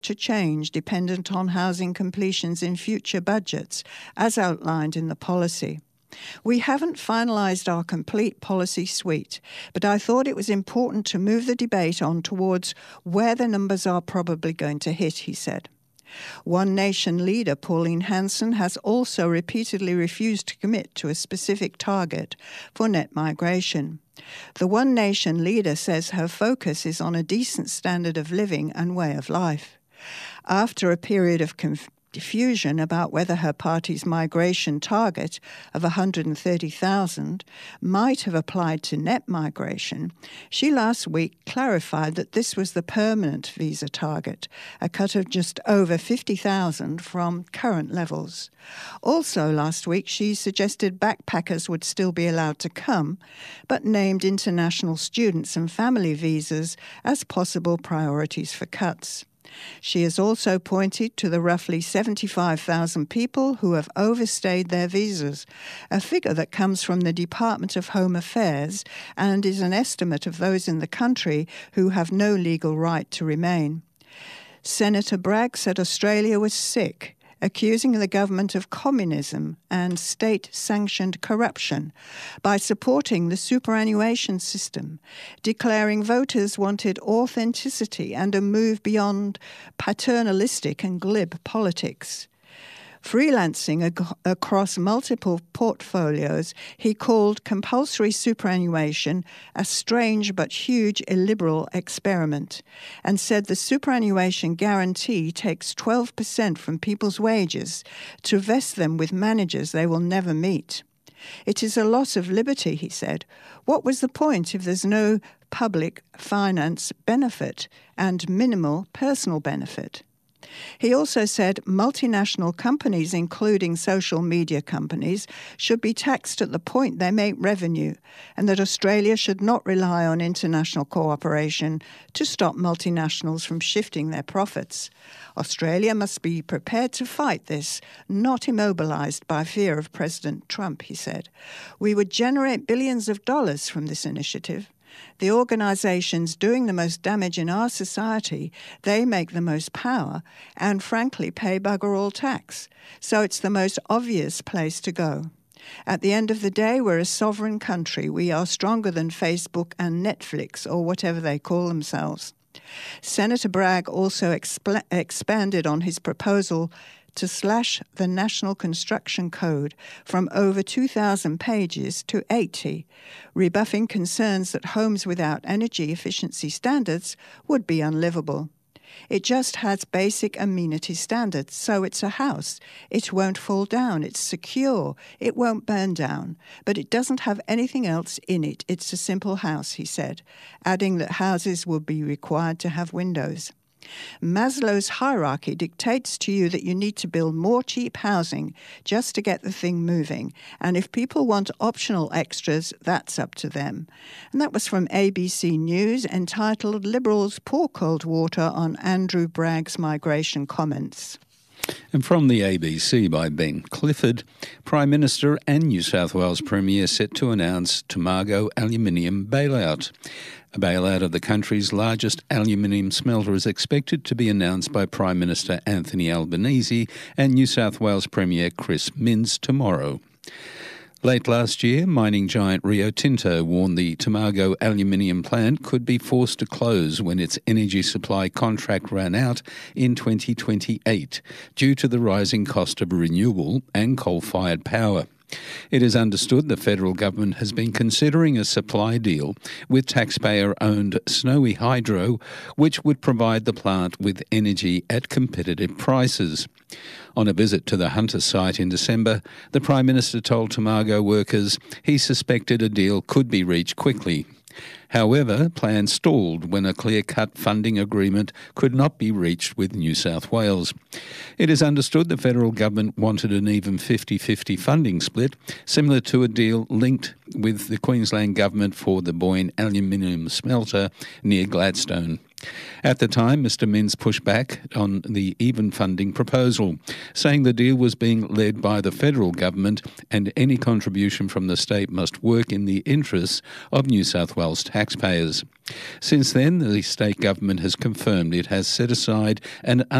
to change dependent on housing completions in future budgets, as outlined in the policy. We haven't finalised our complete policy suite, but I thought it was important to move the debate on towards where the numbers are probably going to hit, he said. One Nation leader Pauline Hanson has also repeatedly refused to commit to a specific target for net migration. The One Nation leader says her focus is on a decent standard of living and way of life. After a period of confusion about whether her party's migration target of 130,000 might have applied to net migration, she last week clarified that this was the permanent visa target, a cut of just over 50,000 from current levels. Also last week, she suggested backpackers would still be allowed to come, but named international students and family visas as possible priorities for cuts. She has also pointed to the roughly 75,000 people who have overstayed their visas, a figure that comes from the Department of Home Affairs and is an estimate of those in the country who have no legal right to remain. Senator Bragg said Australia was sick, accusing the government of communism and state-sanctioned corruption by supporting the superannuation system, declaring voters wanted authenticity and a move beyond paternalistic and glib politics. Freelancing across multiple portfolios, he called compulsory superannuation a strange but huge illiberal experiment, and said the superannuation guarantee takes 12% from people's wages to vest them with managers they will never meet. It is a loss of liberty, he said. What was the point if there's no public finance benefit and minimal personal benefit? He also said multinational companies, including social media companies, should be taxed at the point they make revenue, and that Australia should not rely on international cooperation to stop multinationals from shifting their profits. Australia must be prepared to fight this, not immobilised by fear of President Trump, he said. We would generate billions of dollars from this initiative. The organisations doing the most damage in our society, they make the most power and frankly pay bugger all tax. So it's the most obvious place to go. At the end of the day, we're a sovereign country. We are stronger than Facebook and Netflix or whatever they call themselves. Senator Bragg also expanded on his proposal to slash the National Construction Code from over 2,000 pages to 80, rebuffing concerns that homes without energy efficiency standards would be unlivable. It just has basic amenity standards, so it's a house. It won't fall down, it's secure, it won't burn down, but it doesn't have anything else in it. It's a simple house, he said, adding that houses will be required to have windows. Maslow's hierarchy dictates to you that you need to build more cheap housing just to get the thing moving. And if people want optional extras, that's up to them. And that was from ABC News, entitled Liberals Pour Cold Water on Andrew Bragg's Migration Comments. And from the ABC by Ben Clifford, Prime Minister and New South Wales Premier set to announce Tomago aluminium bailout. A bailout of the country's largest aluminium smelter is expected to be announced by Prime Minister Anthony Albanese and New South Wales Premier Chris Minns tomorrow. Late last year, mining giant Rio Tinto warned the Tomago aluminium plant could be forced to close when its energy supply contract ran out in 2028 due to the rising cost of renewable and coal-fired power. It is understood the federal government has been considering a supply deal with taxpayer-owned Snowy Hydro, which would provide the plant with energy at competitive prices. On a visit to the Hunter site in December, the Prime Minister told Tomago workers he suspected a deal could be reached quickly. However, plans stalled when a clear-cut funding agreement could not be reached with New South Wales. It is understood the federal government wanted an even 50-50 funding split, similar to a deal linked with the Queensland government for the Boyne aluminium smelter near Gladstone. At the time, Mr Minns pushed back on the even funding proposal, saying the deal was being led by the federal government and any contribution from the state must work in the interests of New South Wales taxpayers. Since then, the state government has confirmed it has set aside an